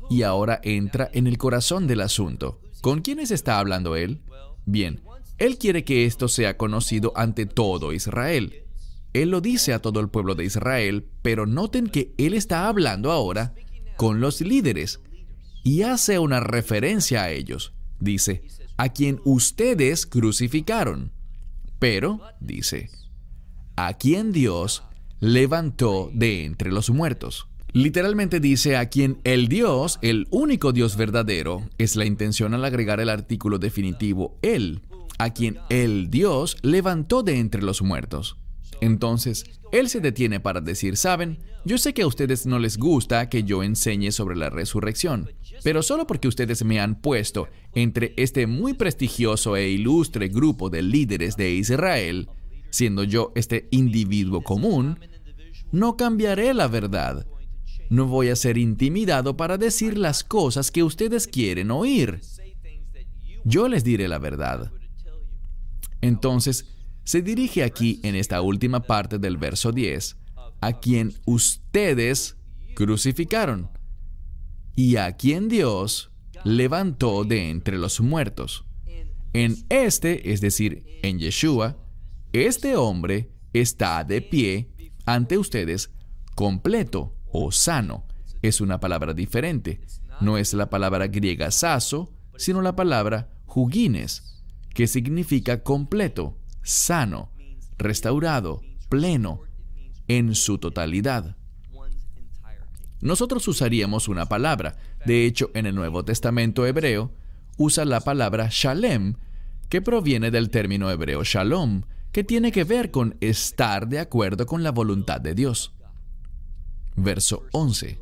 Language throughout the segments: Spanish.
Y ahora entra en el corazón del asunto. ¿Con quiénes está hablando él? Bien, él quiere que esto sea conocido ante todo Israel. Él lo dice a todo el pueblo de Israel, pero noten que él está hablando ahora con los líderes y hace una referencia a ellos. Dice, a quien ustedes crucificaron. Pero, dice, a quien Dios levantó de entre los muertos. Literalmente dice a quien el Dios, el único Dios verdadero, es la intención al agregar el artículo definitivo Él, a quien el Dios levantó de entre los muertos. Entonces, Él se detiene para decir, ¿saben? Yo sé que a ustedes no les gusta que yo enseñe sobre la resurrección, pero solo porque ustedes me han puesto entre este muy prestigioso e ilustre grupo de líderes de Israel, siendo yo este individuo común, no cambiaré la verdad. No voy a ser intimidado para decir las cosas que ustedes quieren oír. Yo les diré la verdad. Entonces, se dirige aquí en esta última parte del verso 10, a quien ustedes crucificaron y a quien Dios levantó de entre los muertos. En este, es decir, en Yeshua, este hombre está de pie ante ustedes completo o sano. Es una palabra diferente. No es la palabra griega saso, sino la palabra hugines, que significa completo, sano, restaurado, pleno, en su totalidad. Nosotros usaríamos una palabra. De hecho, en el Nuevo Testamento hebreo, usa la palabra shalem, que proviene del término hebreo shalom, que tiene que ver con estar de acuerdo con la voluntad de Dios. Verso 11.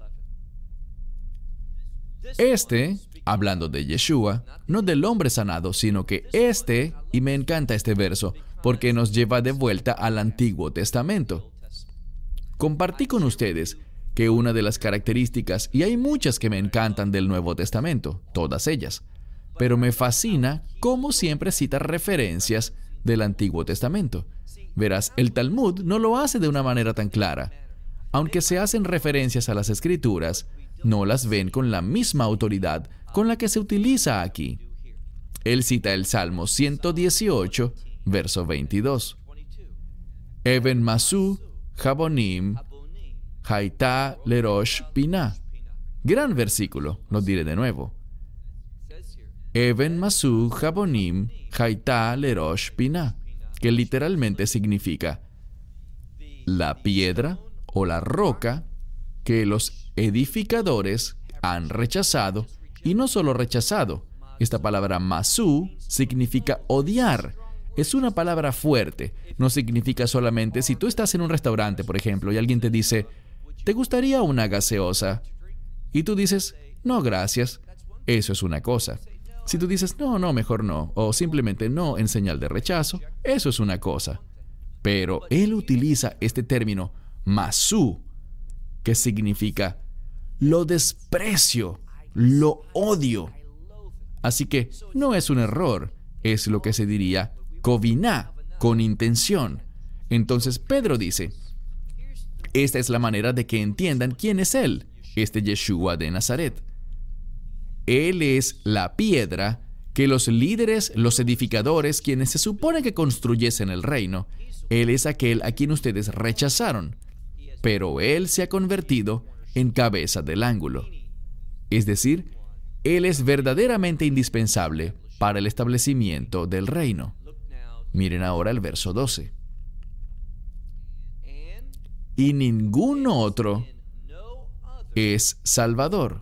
Este, hablando de Yeshua, no del hombre sanado, sino que y me encanta este verso, porque nos lleva de vuelta al Antiguo Testamento. Compartí con ustedes que una de las características, y hay muchas que me encantan del Nuevo Testamento, todas ellas, pero me fascina cómo siempre cita referencias del Antiguo Testamento. Verás, el Talmud no lo hace de una manera tan clara. Aunque se hacen referencias a las Escrituras, no las ven con la misma autoridad con la que se utiliza aquí. Él cita el Salmo 118, verso 22. Even Masu, Jabonim, Haitá Lerosh Pinah. Gran versículo, lo diré de nuevo. Even Masu, Jabonim, Haitá Lerosh Pinah, que literalmente significa la piedra o la roca que los edificadores han rechazado, y no solo rechazado. Esta palabra masú significa odiar. Es una palabra fuerte. No significa solamente si tú estás en un restaurante, por ejemplo, y alguien te dice, ¿te gustaría una gaseosa? Y tú dices, no, gracias. Eso es una cosa. Si tú dices, no, mejor no, o simplemente no en señal de rechazo, eso es una cosa. Pero él utiliza este término, masú, que significa lo desprecio, lo odio. Así que no es un error, es lo que se diría koviná, con intención. Entonces Pedro dice, esta es la manera de que entiendan quién es él, este Yeshua de Nazaret. Él es la piedra que los líderes, los edificadores, quienes se supone que construyesen el reino, él es aquel a quien ustedes rechazaron. Pero él se ha convertido en cabeza del ángulo. Es decir, él es verdaderamente indispensable para el establecimiento del reino. Miren ahora el verso 12. Y ningún otro es Salvador,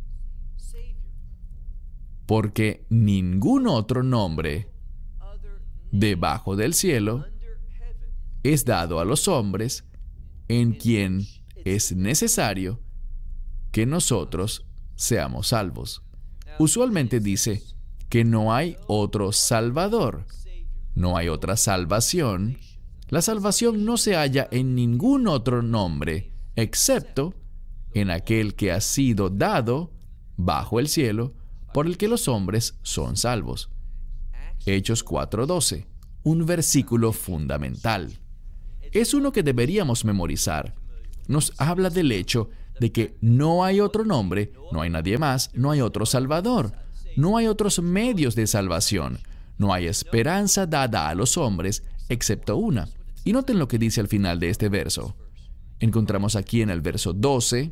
porque ningún otro nombre debajo del cielo es dado a los hombres en quien es necesario que nosotros seamos salvos. Usualmente dice que no hay otro Salvador, no hay otra salvación. La salvación no se halla en ningún otro nombre, excepto en aquel que ha sido dado bajo el cielo, por el que los hombres son salvos. Hechos 4:12, un versículo fundamental. Es uno que deberíamos memorizar. Nos habla del hecho de que no hay otro nombre, no hay nadie más, no hay otro Salvador, no hay otros medios de salvación, no hay esperanza dada a los hombres excepto una. Y noten lo que dice al final de este verso. Encontramos aquí en el verso 12,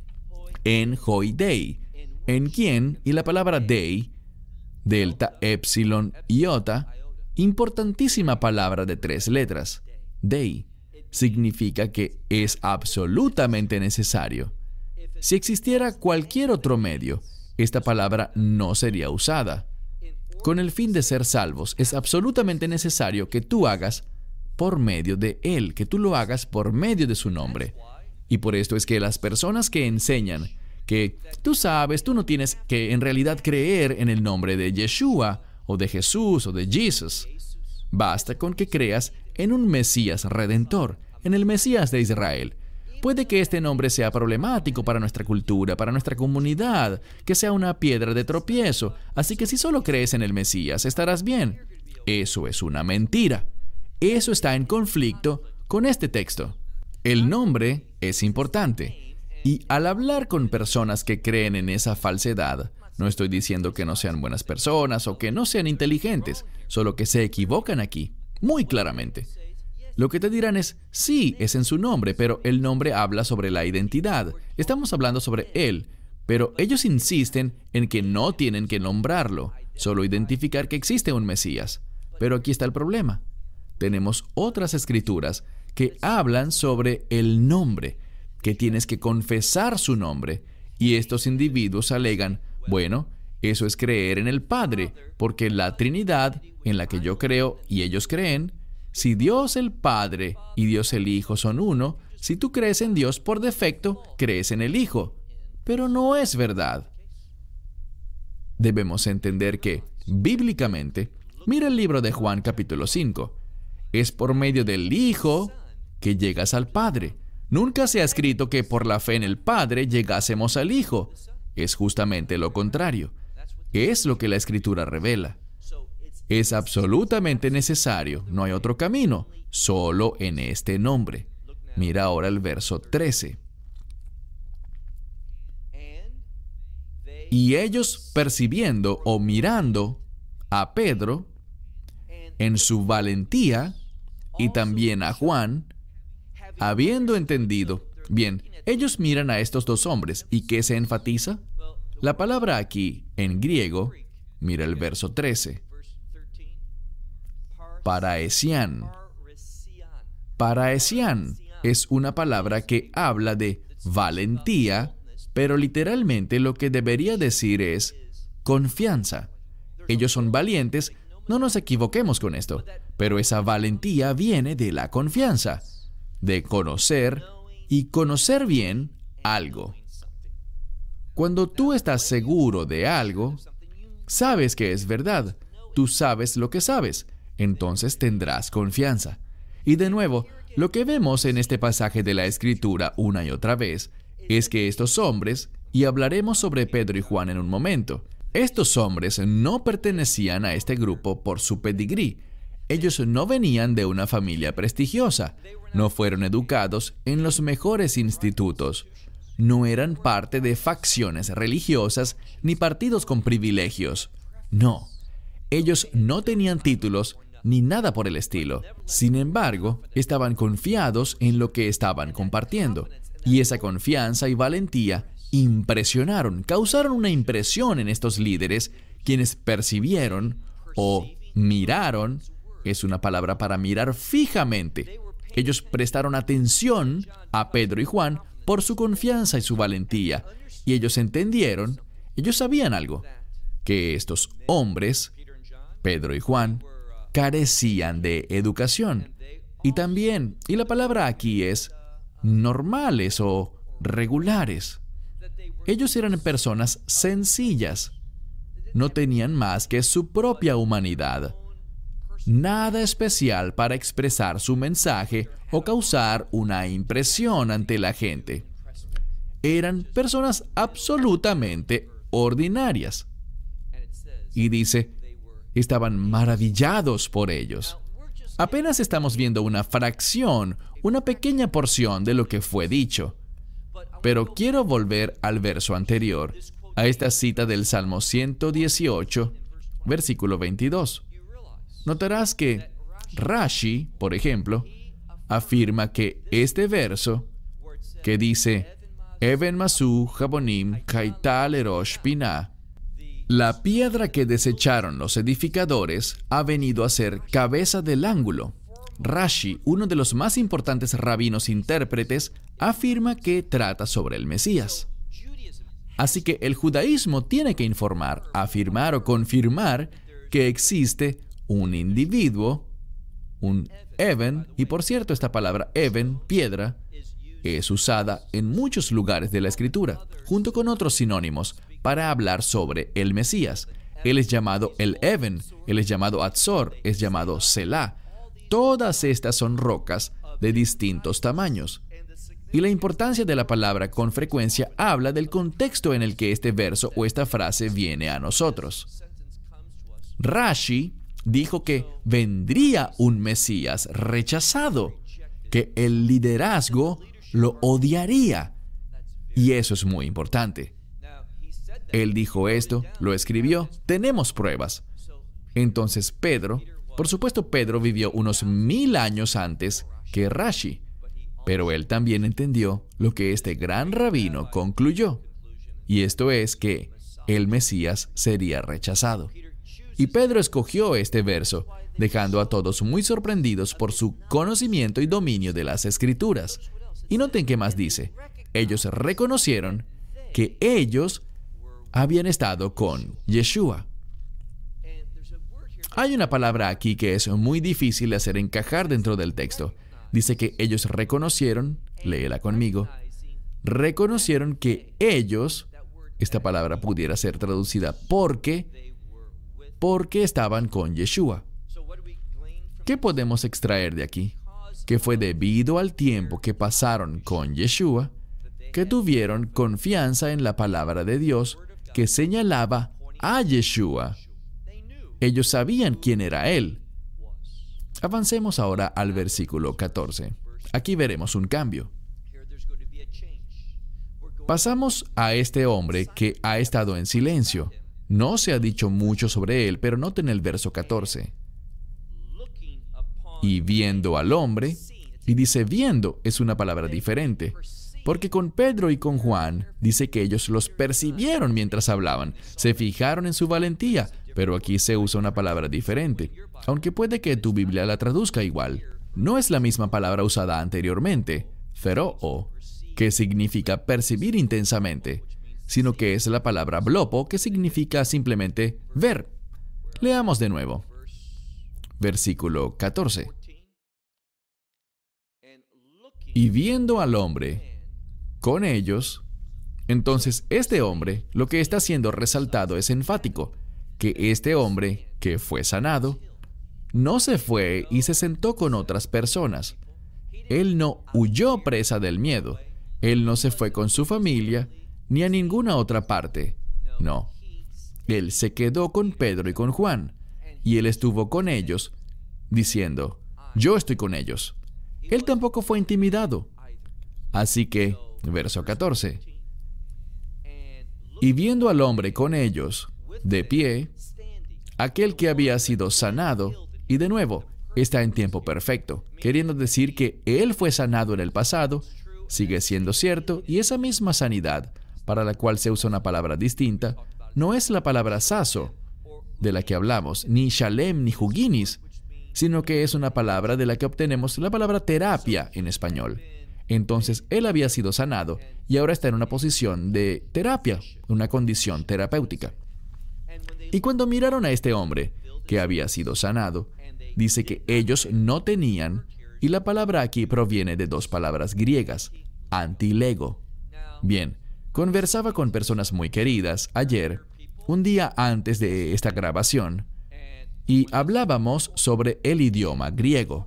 en hoi dei, en quien, y la palabra dei, delta, epsilon, iota, importantísima palabra de 3 letras, dei, significa que es absolutamente necesario. Si existiera cualquier otro medio, esta palabra no sería usada. Con el fin de ser salvos, es absolutamente necesario que tú hagas por medio de Él, que tú lo hagas por medio de su nombre. Y por esto es que las personas que enseñan que tú sabes, tú no tienes que en realidad creer en el nombre de Yeshua, o de Jesús, o de Jesus. Basta con que creas en un Mesías redentor, en el Mesías de Israel. Puede que este nombre sea problemático para nuestra cultura, para nuestra comunidad, que sea una piedra de tropiezo. Así que si solo crees en el Mesías, estarás bien. Eso es una mentira. Eso está en conflicto con este texto. El nombre es importante. Y al hablar con personas que creen en esa falsedad, no estoy diciendo que no sean buenas personas o que no sean inteligentes, solo que se equivocan aquí, muy claramente. Lo que te dirán es, sí, es en su nombre, pero el nombre habla sobre la identidad. Estamos hablando sobre Él, pero ellos insisten en que no tienen que nombrarlo, solo identificar que existe un Mesías. Pero aquí está el problema. Tenemos otras escrituras que hablan sobre el nombre, que tienes que confesar su nombre, y estos individuos alegan, bueno, eso es creer en el Padre, porque la Trinidad, en la que yo creo y ellos creen, si Dios el Padre y Dios el Hijo son uno, si tú crees en Dios, por defecto, crees en el Hijo. Pero no es verdad. Debemos entender que, bíblicamente, mira el libro de Juan capítulo 5. Es por medio del Hijo que llegas al Padre. Nunca se ha escrito que por la fe en el Padre llegásemos al Hijo. Es justamente lo contrario. Es lo que la Escritura revela. Es absolutamente necesario, no hay otro camino, solo en este nombre. Mira ahora el verso 13. Y ellos percibiendo o mirando a Pedro en su valentía y también a Juan, habiendo entendido. Bien, ellos miran a estos dos hombres, ¿y qué se enfatiza? La palabra aquí, en griego, mira el verso 13. Paraesian. Paraesian es una palabra que habla de valentía, pero literalmente lo que debería decir es confianza. Ellos son valientes, no nos equivoquemos con esto, pero esa valentía viene de la confianza, de conocer y conocer bien algo. Cuando tú estás seguro de algo, sabes que es verdad, tú sabes lo que sabes, entonces tendrás confianza. Y de nuevo, lo que vemos en este pasaje de la Escritura una y otra vez es que estos hombres, y hablaremos sobre Pedro y Juan en un momento, estos hombres no pertenecían a este grupo por su pedigrí. Ellos no venían de una familia prestigiosa, no fueron educados en los mejores institutos, no eran parte de facciones religiosas ni partidos con privilegios. No, ellos no tenían títulos ni nada por el estilo. Sin embargo, estaban confiados en lo que estaban compartiendo. Y esa confianza y valentía impresionaron, causaron una impresión en estos líderes, quienes percibieron o miraron, es una palabra para mirar fijamente. Ellos prestaron atención a Pedro y Juan por su confianza y su valentía. Y ellos entendieron, ellos sabían algo, que estos hombres, Pedro y Juan, carecían de educación. Y también, y la palabra aquí es normales o regulares. Ellos eran personas sencillas. No tenían más que su propia humanidad. Nada especial para expresar su mensaje o causar una impresión ante la gente. Eran personas absolutamente ordinarias. Y dice, estaban maravillados por ellos. Apenas estamos viendo una fracción, una pequeña porción de lo que fue dicho. Pero quiero volver al verso anterior, a esta cita del Salmo 118, versículo 22. Notarás que Rashi, por ejemplo, afirma que este verso, que dice Even Masu Jabonim Kaital Erosh Pinah, la piedra que desecharon los edificadores ha venido a ser cabeza del ángulo. Rashi, uno de los más importantes rabinos intérpretes, afirma que trata sobre el Mesías. Así que el judaísmo tiene que informar, afirmar o confirmar que existe un individuo, un Even, y por cierto esta palabra Even, piedra, es usada en muchos lugares de la Escritura, junto con otros sinónimos, para hablar sobre el Mesías. Él es llamado el Even, él es llamado Atzor, es llamado Selah. Todas estas son rocas de distintos tamaños. Y la importancia de la palabra con frecuencia habla del contexto en el que este verso o esta frase viene a nosotros. Rashi dijo que vendría un Mesías rechazado, que el liderazgo lo odiaría. Y eso es muy importante. Él dijo esto, lo escribió, tenemos pruebas. Entonces Pedro, por supuesto Pedro vivió unos 1000 años antes que Rashi, pero él también entendió lo que este gran rabino concluyó, y esto es que el Mesías sería rechazado. Y Pedro escogió este verso, dejando a todos muy sorprendidos por su conocimiento y dominio de las Escrituras. Y noten qué más dice. Ellos reconocieron que ellos habían estado con Yeshua. Hay una palabra aquí que es muy difícil de hacer encajar dentro del texto. Dice que ellos reconocieron, léela conmigo, reconocieron que ellos, esta palabra pudiera ser traducida porque estaban con Yeshua. ¿Qué podemos extraer de aquí? Que fue debido al tiempo que pasaron con Yeshua, que tuvieron confianza en la palabra de Dios que señalaba a Yeshua. Ellos sabían quién era Él. Avancemos ahora al versículo 14. Aquí veremos un cambio. Pasamos a este hombre que ha estado en silencio. No se ha dicho mucho sobre él, pero noten el verso 14. Y viendo al hombre, y dice viendo es una palabra diferente, porque con Pedro y con Juan dice que ellos los percibieron mientras hablaban, se fijaron en su valentía, pero aquí se usa una palabra diferente, aunque puede que tu Biblia la traduzca igual. No es la misma palabra usada anteriormente, thero'o, que significa percibir intensamente, sino que es la palabra blopo, que significa simplemente ver. Leamos de nuevo. Versículo 14. Y viendo al hombre con ellos, entonces este hombre, lo que está siendo resaltado es enfático, que este hombre que fue sanado, no se fue y se sentó con otras personas. Él no huyó presa del miedo. Él no se fue con su familia ni a ninguna otra parte. No. Él se quedó con Pedro y con Juan, y él estuvo con ellos, diciendo, yo estoy con ellos. Él tampoco fue intimidado. Así que, verso 14. Y viendo al hombre con ellos, de pie, aquel que había sido sanado, y de nuevo, está en tiempo perfecto, queriendo decir que él fue sanado en el pasado, sigue siendo cierto, y esa misma sanidad, para la cual se usa una palabra distinta, no es la palabra saso, de la que hablamos, ni shalem, ni juginis, sino que es una palabra de la que obtenemos la palabra terapia en español. Entonces, él había sido sanado y ahora está en una posición de terapia, una condición terapéutica. Y cuando miraron a este hombre que había sido sanado, dice que ellos no tenían, y la palabra aquí proviene de dos palabras griegas, antilego. Bien, conversaba con personas muy queridas ayer, un día antes de esta grabación, y hablábamos sobre el idioma griego.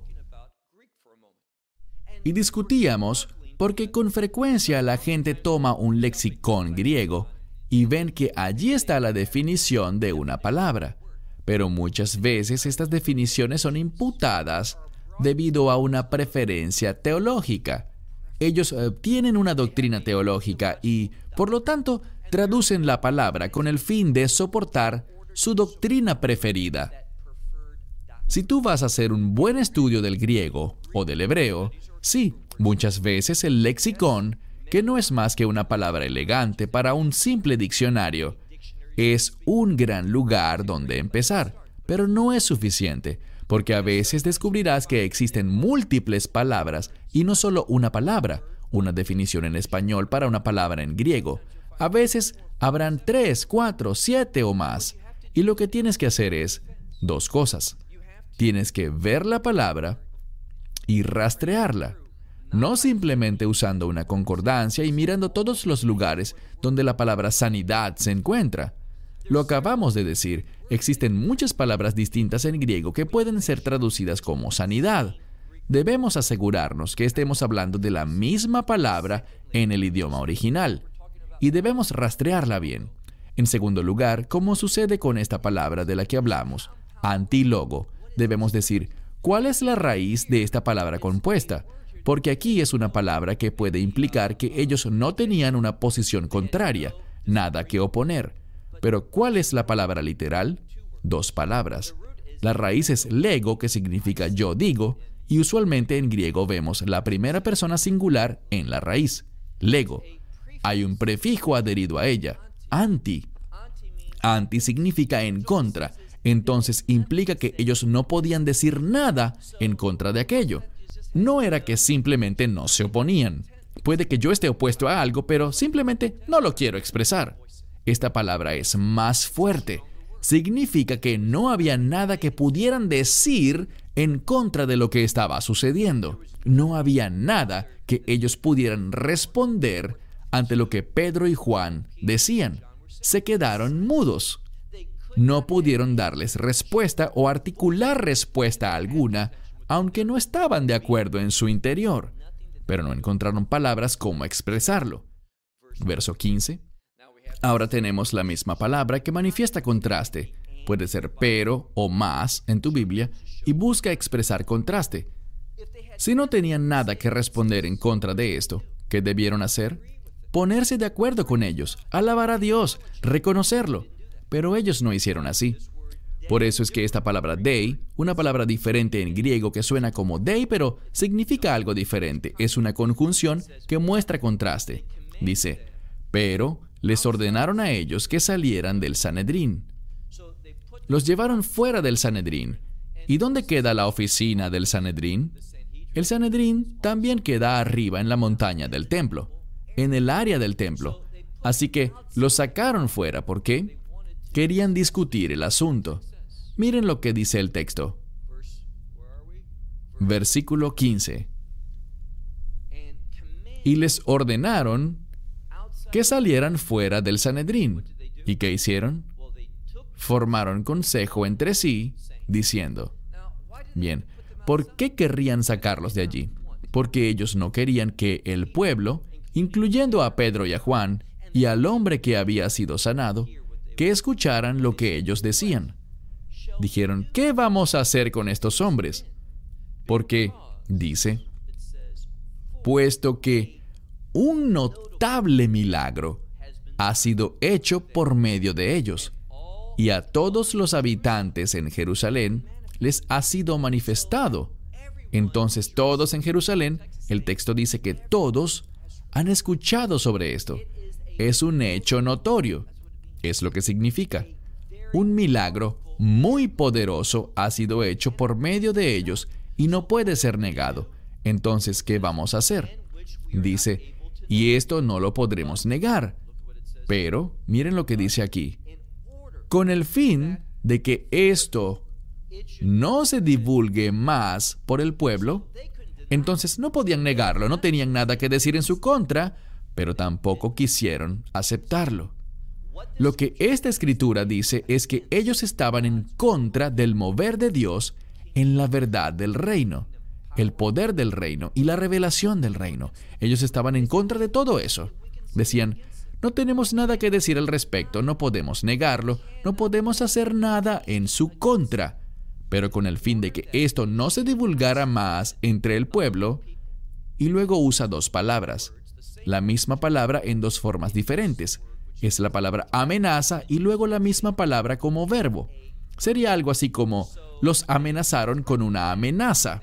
Y discutíamos porque con frecuencia la gente toma un lexicón griego y ven que allí está la definición de una palabra, pero muchas veces estas definiciones son imputadas debido a una preferencia teológica. Ellos tienen una doctrina teológica y, por lo tanto, traducen la palabra con el fin de soportar su doctrina preferida. Si tú vas a hacer un buen estudio del griego o del hebreo, sí, muchas veces el lexicón, que no es más que una palabra elegante para un simple diccionario, es un gran lugar donde empezar, pero no es suficiente, porque a veces descubrirás que existen múltiples palabras y no solo una palabra, una definición en español para una palabra en griego. A veces habrán 3, 4, 7 o más, y lo que tienes que hacer es dos cosas. Tienes que ver la palabra y rastrearla, no simplemente usando una concordancia y mirando todos los lugares donde la palabra sanidad se encuentra. Lo acabamos de decir, existen muchas palabras distintas en griego que pueden ser traducidas como sanidad. Debemos asegurarnos que estemos hablando de la misma palabra en el idioma original, y debemos rastrearla bien. En segundo lugar, como sucede con esta palabra de la que hablamos, antílogo, debemos decir, ¿cuál es la raíz de esta palabra compuesta? Porque aquí es una palabra que puede implicar que ellos no tenían una posición contraria, nada que oponer. Pero ¿cuál es la palabra literal? Dos palabras. La raíz es lego, que significa yo digo, y usualmente en griego vemos la primera persona singular en la raíz, lego. Hay un prefijo adherido a ella, anti. Anti significa en contra, entonces implica que ellos no podían decir nada en contra de aquello. No era que simplemente no se oponían. Puede que yo esté opuesto a algo, pero simplemente no lo quiero expresar. Esta palabra es más fuerte. Significa que no había nada que pudieran decir en contra de lo que estaba sucediendo. No había nada que ellos pudieran responder ante lo que Pedro y Juan decían. Se quedaron mudos. No pudieron darles respuesta o articular respuesta alguna, aunque no estaban de acuerdo en su interior, pero no encontraron palabras como expresarlo. Verso 15. Ahora tenemos la misma palabra que manifiesta contraste. Puede ser pero o más en tu Biblia y busca expresar contraste. Si no tenían nada que responder en contra de esto, ¿qué debieron hacer? Ponerse de acuerdo con ellos, alabar a Dios, reconocerlo. Pero ellos no hicieron así. Por eso es que esta palabra dei, una palabra diferente en griego que suena como dei, pero significa algo diferente, es una conjunción que muestra contraste. Dice, pero les ordenaron a ellos que salieran del Sanedrín. Los llevaron fuera del Sanedrín. ¿Y dónde queda la oficina del Sanedrín? El Sanedrín también queda arriba en la montaña del templo, en el área del templo. Así que los sacaron fuera. ¿Por qué? Querían discutir el asunto. Miren lo que dice el texto. Versículo 15. Y les ordenaron que salieran fuera del Sanedrín. ¿Y qué hicieron? Formaron consejo entre sí, diciendo, bien, ¿por qué querrían sacarlos de allí? Porque ellos no querían que el pueblo, incluyendo a Pedro y a Juan, y al hombre que había sido sanado, que escucharan lo que ellos decían. Dijeron, ¿qué vamos a hacer con estos hombres? Porque, dice, puesto que un notable milagro ha sido hecho por medio de ellos, y a todos los habitantes en Jerusalén les ha sido manifestado. Entonces todos en Jerusalén, el texto dice que todos han escuchado sobre esto. Es un hecho notorio. Es lo que significa. Un milagro muy poderoso ha sido hecho por medio de ellos y no puede ser negado. Entonces, ¿qué vamos a hacer? Dice, y esto no lo podremos negar. Pero, miren lo que dice aquí. Con el fin de que esto no se divulgue más por el pueblo, entonces no podían negarlo, no tenían nada que decir en su contra, pero tampoco quisieron aceptarlo. Lo que esta escritura dice es que ellos estaban en contra del mover de Dios en la verdad del reino, el poder del reino y la revelación del reino. Ellos estaban en contra de todo eso. Decían, no tenemos nada que decir al respecto, no podemos negarlo, no podemos hacer nada en su contra. Pero con el fin de que esto no se divulgara más entre el pueblo, y luego usa dos palabras. La misma palabra en dos formas diferentes. Es la palabra amenaza y luego la misma palabra como verbo. Sería algo así como, los amenazaron con una amenaza.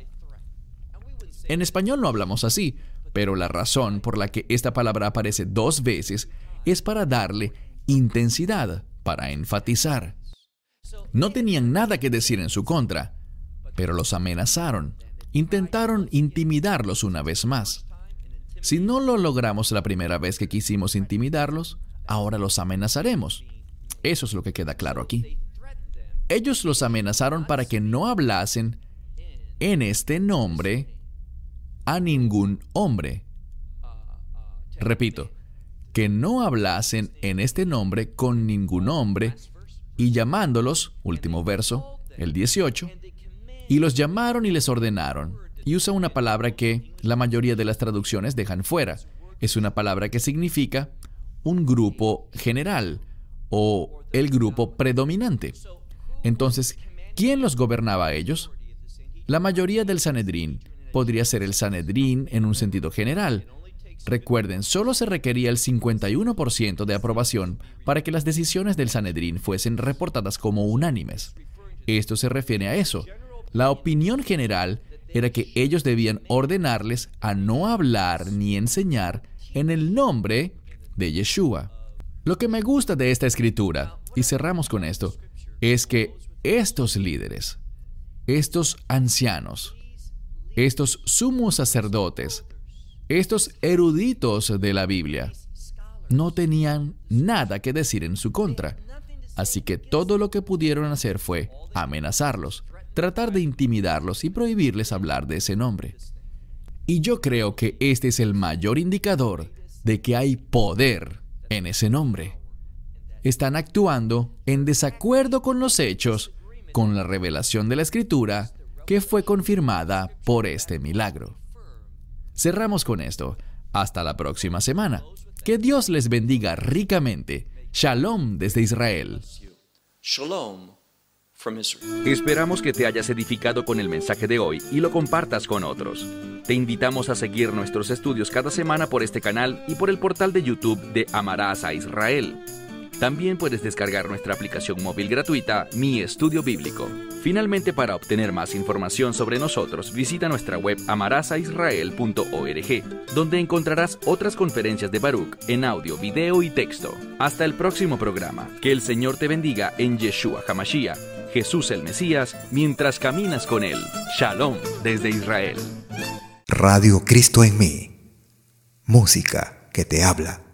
En español no hablamos así, pero la razón por la que esta palabra aparece dos veces es para darle intensidad, para enfatizar. No tenían nada que decir en su contra, pero los amenazaron. Intentaron intimidarlos una vez más. Si no lo logramos la primera vez que quisimos intimidarlos, ahora los amenazaremos. Eso es lo que queda claro aquí. Ellos los amenazaron para que no hablasen en este nombre a ningún hombre. Repito, que no hablasen en este nombre con ningún hombre, y llamándolos, último verso, el 18, y los llamaron y les ordenaron. Y usa una palabra que la mayoría de las traducciones dejan fuera. Es una palabra que significa un grupo general o el grupo predominante. Entonces, ¿quién los gobernaba a ellos? La mayoría del Sanedrín. Podría ser el Sanedrín en un sentido general. Recuerden, solo se requería el 51% de aprobación para que las decisiones del Sanedrín fuesen reportadas como unánimes. Esto se refiere a eso. La opinión general era que ellos debían ordenarles a no hablar ni enseñar en el nombre de Yeshua. Lo que me gusta de esta escritura, y cerramos con esto, es que estos líderes, estos ancianos, estos sumos sacerdotes, estos eruditos de la Biblia, no tenían nada que decir en su contra. Así que todo lo que pudieron hacer fue amenazarlos, tratar de intimidarlos y prohibirles hablar de ese nombre. Y yo creo que este es el mayor indicador de que hay poder en ese nombre. Están actuando en desacuerdo con los hechos, con la revelación de la Escritura, que fue confirmada por este milagro. Cerramos con esto. Hasta la próxima semana. Que Dios les bendiga ricamente. Shalom desde Israel. Shalom from Israel. Esperamos que te hayas edificado con el mensaje de hoy y lo compartas con otros. Te invitamos a seguir nuestros estudios cada semana por este canal y por el portal de YouTube de Amarás a Israel. También puedes descargar nuestra aplicación móvil gratuita, Mi Estudio Bíblico. Finalmente, para obtener más información sobre nosotros, visita nuestra web amarasaisrael.org, donde encontrarás otras conferencias de Baruch en audio, video y texto. Hasta el próximo programa. Que el Señor te bendiga en Yeshua HaMashiach, Jesús el Mesías, mientras caminas con Él. Shalom desde Israel. Radio Cristo en mí. Música que te habla.